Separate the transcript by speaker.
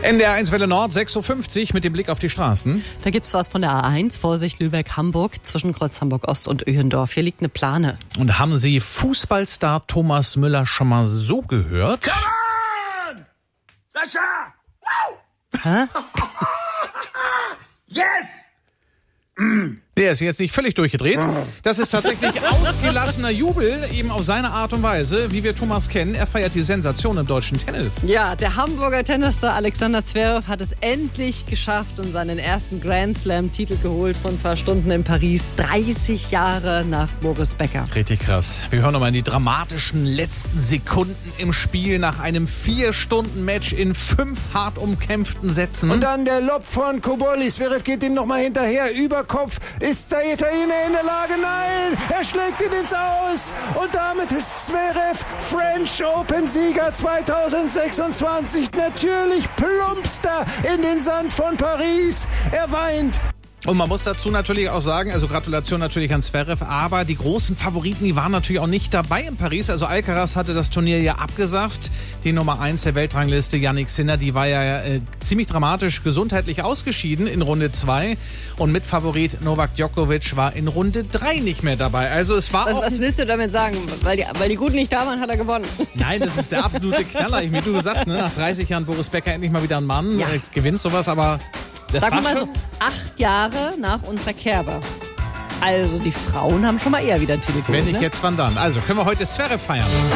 Speaker 1: NDR 1 Welle Nord, 6.50 Uhr mit dem Blick auf die Straßen.
Speaker 2: Da gibt's was von der A1, Vorsicht Lübeck-Hamburg, zwischen Kreuz Hamburg-Ost und Öhendorf. Hier liegt eine Plane.
Speaker 1: Und haben Sie Fußballstar Thomas Müller schon mal so gehört?
Speaker 3: Come on! Sascha! Wow!
Speaker 2: Hä?
Speaker 3: Yes!
Speaker 1: Der ist jetzt nicht völlig durchgedreht. Das ist tatsächlich ausgelassener Jubel, eben auf seine Art und Weise, wie wir Thomas kennen. Er feiert die Sensation im deutschen Tennis.
Speaker 2: Ja, der Hamburger Tennisstar Alexander Zverev hat es endlich geschafft und seinen ersten Grand Slam-Titel geholt von ein paar Stunden in Paris. 30 Jahre nach Boris Becker.
Speaker 1: Richtig krass. Wir hören nochmal in die dramatischen letzten Sekunden im Spiel nach einem 4-Stunden-Match in 5 hart umkämpften Sätzen.
Speaker 4: Und dann der Lob von Cobolli. Zverev geht ihm nochmal hinterher. Über Kopf. Ist der Italiener in der Lage? Nein! Er schlägt ihn ins Aus. Und damit ist Zverev French Open-Sieger 2026. Natürlich plumpst er in den Sand von Paris. Er weint.
Speaker 1: Und man muss dazu natürlich auch sagen, also Gratulation natürlich an Zverev, aber die großen Favoriten, die waren natürlich auch nicht dabei in Paris. Also Alcaraz hatte das Turnier ja abgesagt. Die Nummer 1 der Weltrangliste, Jannik Sinner, die war ja ziemlich dramatisch gesundheitlich ausgeschieden in Runde 2. Und Mitfavorit Novak Djokovic war in Runde 3 nicht mehr dabei. Also es war
Speaker 2: Was willst du damit sagen? Weil die Guten nicht da waren, hat er gewonnen.
Speaker 1: Nein, das ist der absolute Knaller. Wie du gesagt, ne, nach 30 Jahren Boris Becker endlich mal wieder ein Mann,
Speaker 2: Ja.
Speaker 1: Gewinnt sowas, aber... Das
Speaker 2: Sagen wir
Speaker 1: war
Speaker 2: mal
Speaker 1: schon
Speaker 2: so, 8 Jahre nach unserer Kerbe. Also die Frauen haben schon mal eher wieder einen Titel geholt.
Speaker 1: Wenn nicht
Speaker 2: ne?
Speaker 1: jetzt, wann dann? Also können wir heute Zverev feiern.